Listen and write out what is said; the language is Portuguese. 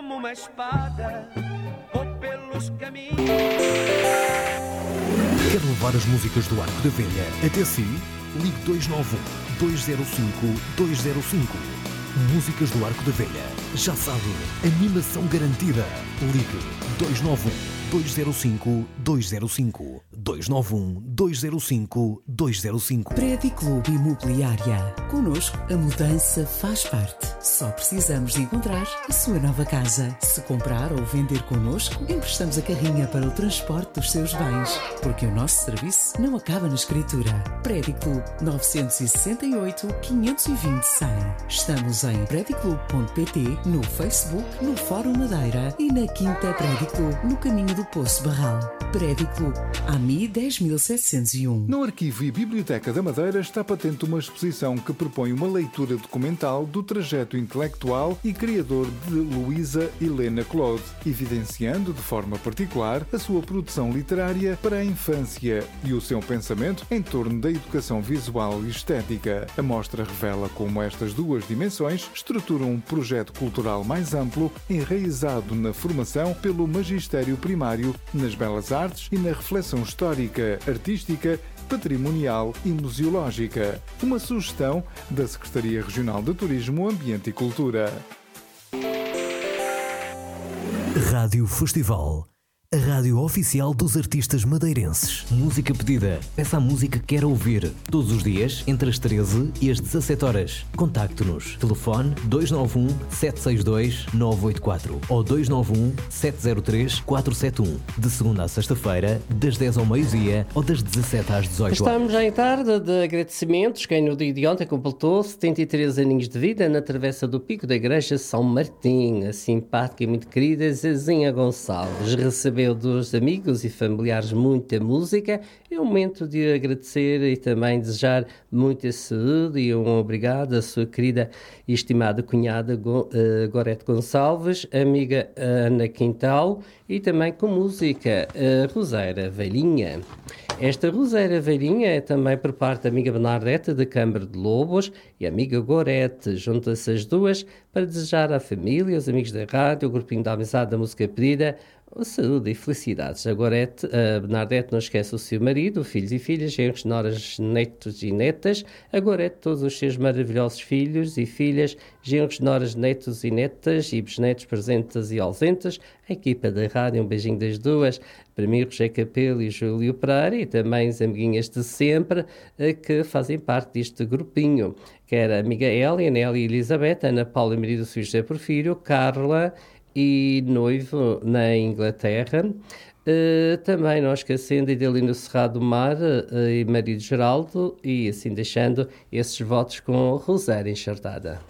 como uma espada, vou pelos caminhos. Quer levar as músicas do Arco da Velha até si? Ligue 291-205-205. Músicas do Arco da Velha. Já sabe, animação garantida. Ligue 291-205-205. 291-205-205. Prédio Clube Imobiliária. Connosco, a mudança faz parte. Só precisamos de encontrar a sua nova casa. Se comprar ou vender connosco, emprestamos a carrinha para o transporte dos seus bens. Porque o nosso serviço não acaba na escritura. Prédio Clube 968-520-100. Estamos em prediclube.pt, no Facebook, no Fórum Madeira e na Quinta Prédio Clube, no caminho do Poço Barral. Prédio Clube, AMI 10.701. No Arquivo e Biblioteca da Madeira está patente uma exposição que propõe uma leitura documental do trajeto intelectual e criador de Luísa Helena Claude, evidenciando de forma particular a sua produção literária para a infância e o seu pensamento em torno da educação visual e estética. A mostra revela como estas duas dimensões estruturam um projeto cultural mais amplo, enraizado na formação pelo magistério primário, nas belas artes e na reflexão histórica, artística, patrimonial e museológica. Uma sugestão da Secretaria Regional de Turismo, Ambiente e Cultura. Rádio Festival. A rádio oficial dos artistas madeirenses. Música pedida. Peça a música que quer ouvir. Todos os dias, entre as 13 e as 17 horas. Contacte-nos. Telefone 291-762-984 ou 291-703-471. De segunda a sexta-feira, das 10 ao meio-dia ou das 17 às 18 horas. Estamos já em tarde de agradecimentos. Quem no dia de ontem completou 73 aninhos de vida na travessa do Pico da Igreja São Martim. A simpática e muito querida Zezinha Gonçalves recebeu dos amigos e familiares muita música. É um momento de agradecer e também desejar muita saúde e um obrigado à sua querida e estimada cunhada Gorete Gonçalves, amiga Ana Quintal e também com música a Roseira Velhinha. Esta Roseira Velhinha é também por parte da amiga Bernadette da Câmara de Lobos e a amiga Gorete. Juntam-se as duas para desejar à família, aos amigos da rádio, o grupinho da amizade da música pedida, saúde e felicidades. A Bernadette não esquece o seu marido, filhos e filhas, genros, noras, netos e netas. A Gorete, todos os seus maravilhosos filhos e filhas, genros, noras, netos e netas e bisnetos presentes e ausentes. A equipa da rádio, um beijinho das duas. Para mim, Roger Capelo e Júlio Pereira e também as amiguinhas de sempre que fazem parte deste grupinho. Que era a amiga Elia, Nélia e Elizabeth, Ana Paula e marido José Porfírio, Carla e noivo na Inglaterra. Também não esquecendo Idelino Cerrado Mar e marido Geraldo, e assim deixando esses votos com Rosário enxertada.